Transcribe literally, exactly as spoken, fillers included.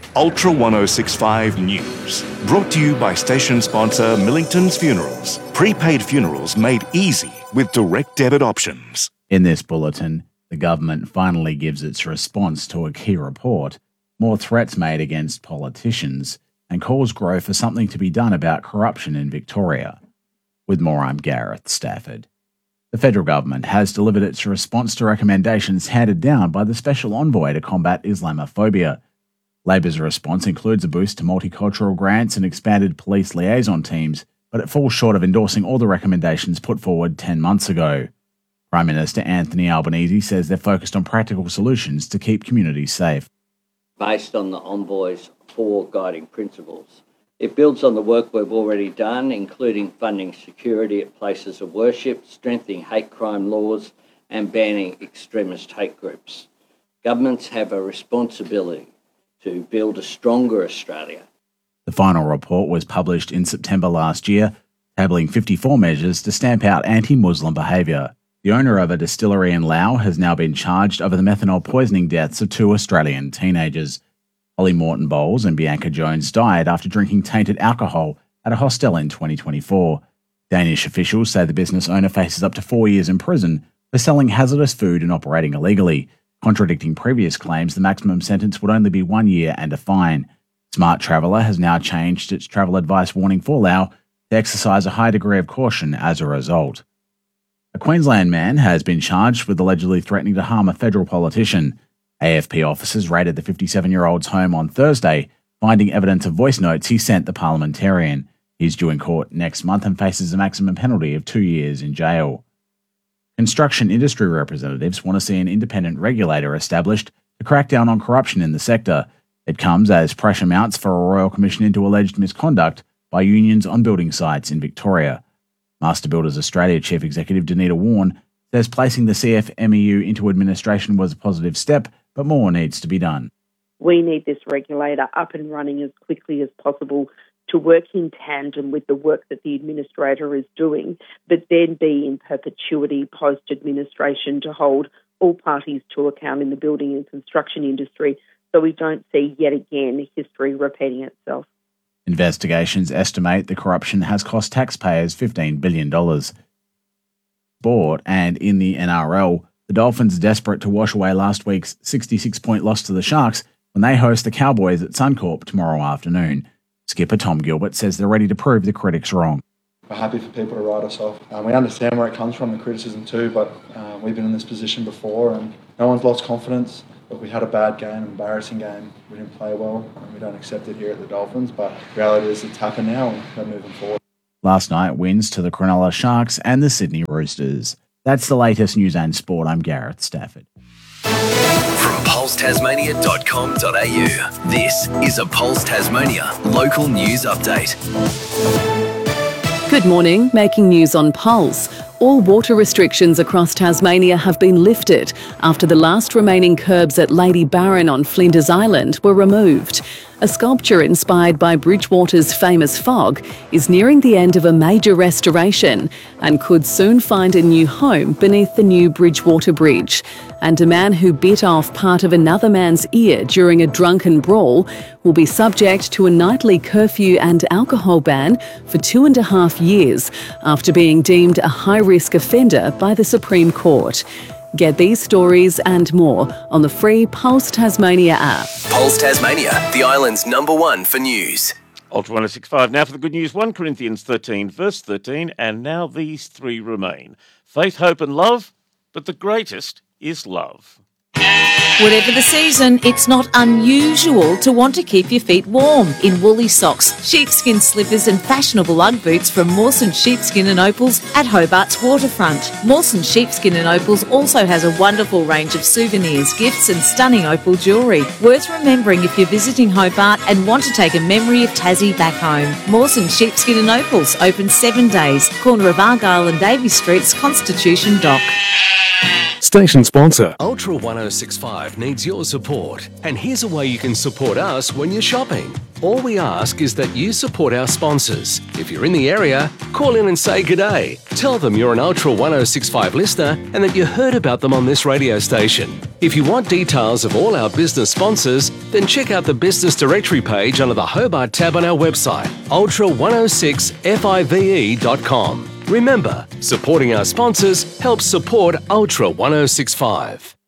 Ultra ten sixty-five News. Brought to you by station sponsor Millington's Funerals. Prepaid funerals made easy with direct debit options. In this bulletin, the government finally gives its response to a key report, more threats made against politicians, and calls Grow for something to be done about corruption in Victoria. With more, I'm Gareth Stafford. The federal government has delivered its response to recommendations handed down by the Special Envoy to combat Islamophobia. Labor's response includes a boost to multicultural grants and expanded police liaison teams, but it falls short of endorsing all the recommendations put forward ten months ago. Prime Minister Anthony Albanese says they're focused on practical solutions to keep communities safe. Based on the Envoy's four guiding principles, it builds on the work we've already done, including funding security at places of worship, strengthening hate crime laws, and banning extremist hate groups. Governments have a responsibility to build a stronger Australia. The final report was published in September last year, tabling fifty-four measures to stamp out anti-Muslim behaviour. The owner of a distillery in Laos has now been charged over the methanol poisoning deaths of two Australian teenagers. Holly Morton Bowles and Bianca Jones died after drinking tainted alcohol at a hostel in twenty twenty-four. Danish officials say the business owner faces up to four years in prison for selling hazardous food and operating illegally. Contradicting previous claims, the maximum sentence would only be one year and a fine. Smart Traveller has now changed its travel advice warning for Laos to exercise a high degree of caution as a result. A Queensland man has been charged with allegedly threatening to harm a federal politician. A F P officers raided the fifty-seven-year-old's home on Thursday, finding evidence of voice notes he sent the parliamentarian. He's due in court next month and faces a maximum penalty of two years in jail. Construction industry representatives want to see an independent regulator established to crack down on corruption in the sector. It comes as pressure mounts for a royal commission into alleged misconduct by unions on building sites in Victoria. Master Builders Australia Chief Executive Danita Warren says placing the C F M E U into administration was a positive step, but more needs to be done. We need this regulator up and running as quickly as possible to work in tandem with the work that the administrator is doing, but then be in perpetuity post-administration to hold all parties to account in the building and construction industry so we don't see yet again history repeating itself. Investigations estimate the corruption has cost taxpayers fifteen billion dollars. Sport and in the N R L, the Dolphins are desperate to wash away last week's sixty-six point loss to the Sharks when they host the Cowboys at Suncorp tomorrow afternoon. Skipper Tom Gilbert says they're ready to prove the critics wrong. We're happy for people to write us off. Um, we understand where it comes from, the criticism too, but uh, we've been in this position before and no one's lost confidence. Look, we had a bad game, an embarrassing game. We didn't play well and we don't accept it here at the Dolphins, but the reality is it's happened now and we're moving forward. Last night, wins to the Cronulla Sharks and the Sydney Roosters. That's the latest news and sport. I'm Gareth Stafford. From pulse tasmania dot com dot a u, this is a Pulse Tasmania local news update. Good morning, making news on Pulse. All water restrictions across Tasmania have been lifted after the last remaining curbs at Lady Barron on Flinders Island were removed. A sculpture inspired by Bridgewater's famous fog is nearing the end of a major restoration and could soon find a new home beneath the new Bridgewater Bridge. And a man who bit off part of another man's ear during a drunken brawl will be subject to a nightly curfew and alcohol ban for two and a half years after being deemed a high-risk offender by the Supreme Court. Get these stories and more on the free Pulse Tasmania app. Pulse Tasmania, the island's number one for news. Ultra ten sixty-five now for the good news. First Corinthians thirteen, verse thirteen, and now these three remain. Faith, hope and love, but the greatest is love. Whatever the season, it's not unusual to want to keep your feet warm in woolly socks, sheepskin slippers and fashionable Ugg boots from Mawson Sheepskin and Opals at Hobart's waterfront. Mawson Sheepskin and Opals also has a wonderful range of souvenirs, gifts and stunning opal jewellery. Worth remembering if you're visiting Hobart and want to take a memory of Tassie back home. Mawson Sheepskin and Opals, open seven days, corner of Argyle and Davey Streets, Constitution Dock. Station sponsor. Ultra ten sixty-five needs your support, and here's a way you can support us when you're shopping. All we ask is that you support our sponsors. If you're in the area, call in and say g'day. Tell them you're an Ultra ten sixty-five listener and that you heard about them on this radio station. If you want details of all our business sponsors, then check out the business directory page under the Hobart tab on our website, ultra ten six five dot com. Remember, supporting our sponsors helps support Ultra ten sixty-five.